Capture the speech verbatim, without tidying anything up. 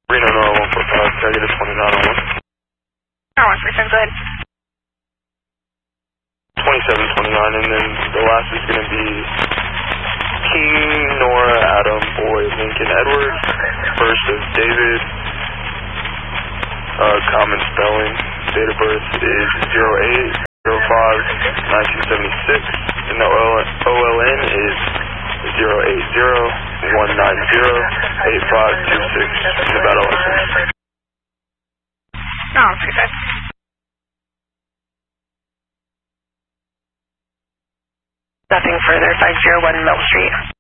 Reno Nora one four five, can I get a twenty-nine on one? Nora one four seven, go ahead. twenty-seven twenty-nine, and then the last is going to be King Nora Adam Boy Lincoln Edward. First is David. Uh, common spelling. Date of birth is zero eight zero five nineteen seventy-six, and the O L N is zero eight zero one nine zero eight five two six. Nevada license. No, one three five. Nothing further, five zero one Mill Street.